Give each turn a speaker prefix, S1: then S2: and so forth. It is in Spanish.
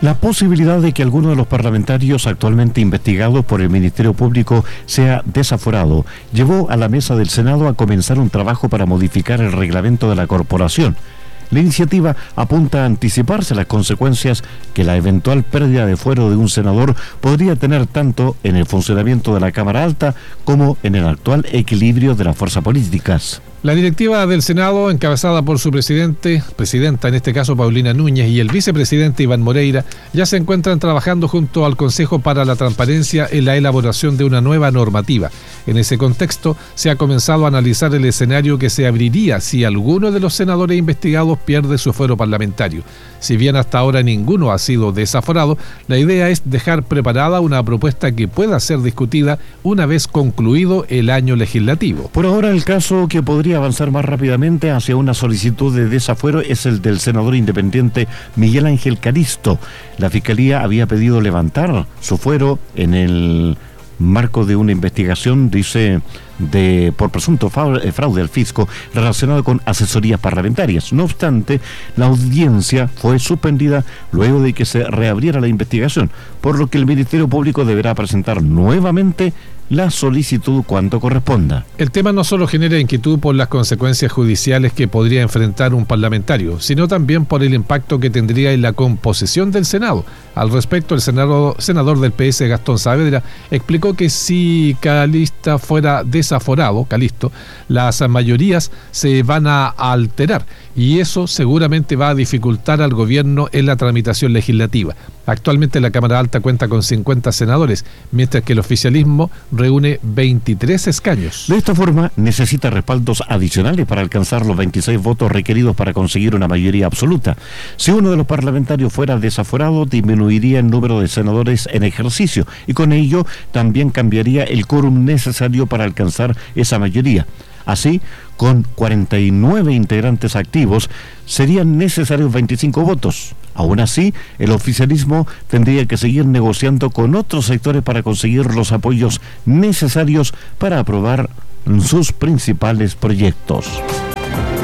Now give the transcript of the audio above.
S1: La posibilidad de que alguno de los parlamentarios actualmente investigados por el Ministerio Público sea desaforado llevó a la mesa del Senado a comenzar un trabajo para modificar el reglamento de la corporación. La iniciativa apunta a anticiparse las consecuencias que la eventual pérdida de fuero de un senador podría tener tanto en el funcionamiento de la Cámara Alta como en el actual equilibrio de las fuerzas políticas.
S2: La directiva del Senado, encabezada por su presidenta en este caso Paulina Núñez, y el vicepresidente Iván Moreira, ya se encuentran trabajando junto al Consejo para la Transparencia en la elaboración de una nueva normativa. En ese contexto, se ha comenzado a analizar el escenario que se abriría si alguno de los senadores investigados pierde su fuero parlamentario. Si bien hasta ahora ninguno ha sido desaforado, la idea es dejar preparada una propuesta que pueda ser discutida una vez concluido el año legislativo.
S1: Por ahora, el caso que podría avanzar más rápidamente hacia una solicitud de desafuero es el del senador independiente Miguel Ángel Calisto. La Fiscalía había pedido levantar su fuero en el marco de una investigación, dice, por presunto fraude al fisco relacionado con asesorías parlamentarias. No obstante, la audiencia fue suspendida luego de que se reabriera la investigación, por lo que el Ministerio Público deberá presentar nuevamente la solicitud cuando corresponda.
S2: El tema no solo genera inquietud por las consecuencias judiciales que podría enfrentar un parlamentario, sino también por el impacto que tendría en la composición del Senado. Al respecto, el senador del PS, Gastón Saavedra, explicó que si Calisto fuera desaforado, las mayorías se van a alterar y eso seguramente va a dificultar al gobierno en la tramitación legislativa. Actualmente la Cámara Alta cuenta con 50 senadores, mientras que el oficialismo reúne 23 escaños.
S1: De esta forma, necesita respaldos adicionales para alcanzar los 26 votos requeridos para conseguir una mayoría absoluta. Si uno de los parlamentarios fuera desaforado, disminuiría el número de senadores en ejercicio y con ello también cambiaría el quórum necesario para alcanzar esa mayoría. Así, con 49 integrantes activos, serían necesarios 25 votos. Aún así, el oficialismo tendría que seguir negociando con otros sectores para conseguir los apoyos necesarios para aprobar sus principales proyectos.